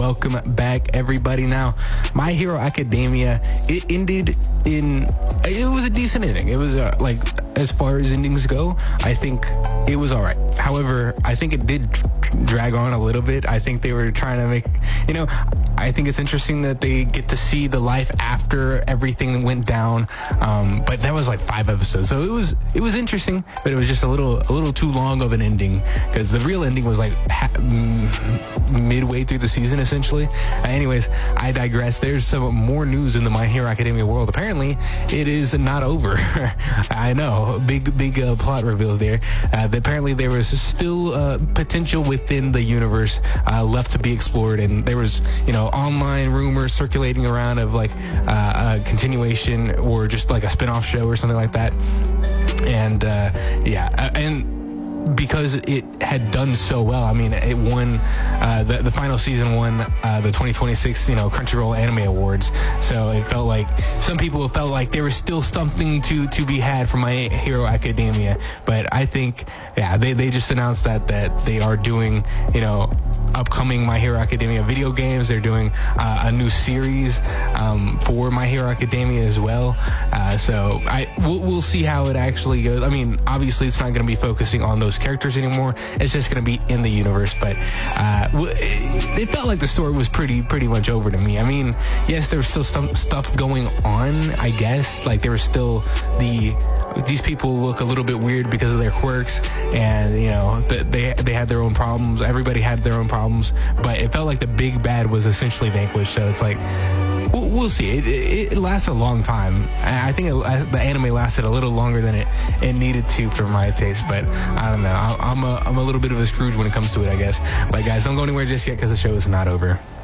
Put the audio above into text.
welcome back, everybody. Now, My Hero Academia, it ended it was a decent ending. It was like, as far as endings go, I think it was all right. However, I think it did drag on a little bit. I think they were trying to make, I think it's interesting that they get to see the life after everything went down. But that was like 5 episodes, so it was interesting, but it was just a little too long of an ending, because the real ending was like midway through the season, essentially. Anyways, I digress. There's some more news in the My Hero Academia world. Apparently, it is not over. I know, big plot reveal there. Apparently, there was still potential within the universe left to be explored, and there was, online rumors circulating around of like a continuation or just like a spin-off show or something like that. And and because it had done so well, I mean, it won the final season won the 2026 Crunchyroll Anime Awards. So it felt like some people felt like there was still something to be had from My Hero Academia. But I think they just announced that they are doing upcoming My Hero Academia video games. They're doing a new series for My Hero Academia as well. So we'll see how it actually goes. I mean, obviously it's not going to be focusing on those characters anymore. It's just going to be in the universe. But it felt like the story was pretty much over to me. I mean, yes, there was still some stuff going on, I guess. Like, there was still these people look a little bit weird because of their quirks, and they had their own problems. Everybody had their own problems, but it felt like the big bad was essentially vanquished. So it's like, we'll see. It lasts a long time. I think the anime lasted a little longer than it needed to for my taste, but I don't know. I'm a little bit of a Scrooge when it comes to it, I guess. But guys, don't go anywhere just yet, because the show is not over.